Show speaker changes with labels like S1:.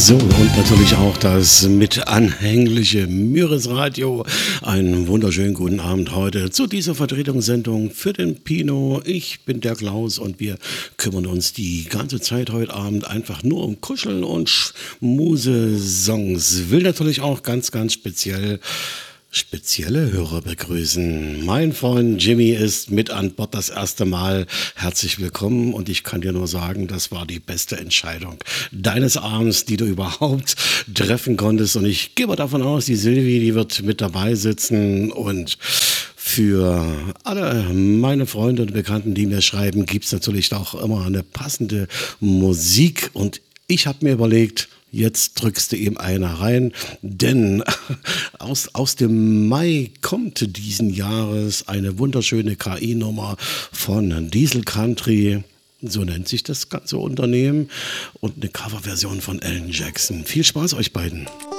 S1: So, und natürlich auch das mit anhängliche Müres Radio. Einen wunderschönen guten Abend heute zu dieser Vertretungssendung für den Pino. Ich bin der Klaus und wir kümmern uns die ganze Zeit heute Abend einfach nur um Kuscheln und Schmuse-Songs. Will natürlich auch ganz spezielle Hörer begrüßen. Mein Freund Jimmy ist mit an Bord das erste Mal. Herzlich willkommen und ich kann dir nur sagen, das war die beste Entscheidung deines Abends, die du überhaupt treffen konntest. Und ich gehe mal davon aus, die Silvi, die wird mit dabei sitzen und für alle meine Freunde und Bekannten, die mir schreiben, gibt es natürlich auch immer eine passende Musik und ich habe mir überlegt, jetzt drückst du ihm einer rein, denn aus dem Mai kommt diesen Jahres eine wunderschöne KI-Nummer von Diesel Country, so nennt sich das ganze Unternehmen, und eine Coverversion von Alan Jackson. Viel Spaß euch beiden.